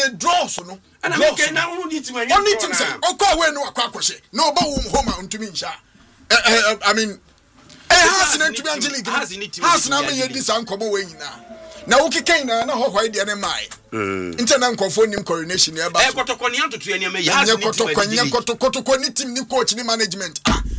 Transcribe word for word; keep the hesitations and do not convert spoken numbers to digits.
ye draws no ana me ke na won ni team anya only team say okọ we no akọ akọhye na oba wo home a ntumi nsha I mean eh has na ntumi anje league has na me ye di san komo we nyina na wo keken na na ho hwai de ne mai nte na nkofo nim coordination e ba eh kotokoni antoto ene me has ni team kotokoni kotokoni team ni coach ni management ah